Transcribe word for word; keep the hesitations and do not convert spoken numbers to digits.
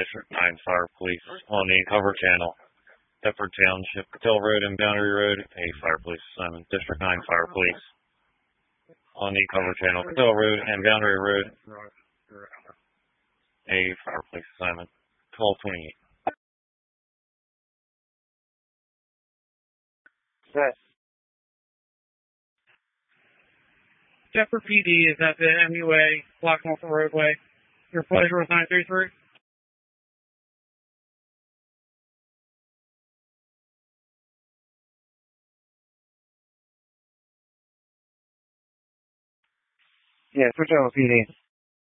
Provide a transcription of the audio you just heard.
District nine Fire Police on the cover channel. Deptford Township, Cattell Road and Boundary Road, a Fire Police assignment. District nine Fire Police on the cover channel, Cattell Road and Boundary Road, a Fire Police assignment. twelve twenty-eight. Yes. Deptford P D is at the M U A, block Norfolk roadway. Your pleasure with nine three three. Yeah, switch over P D.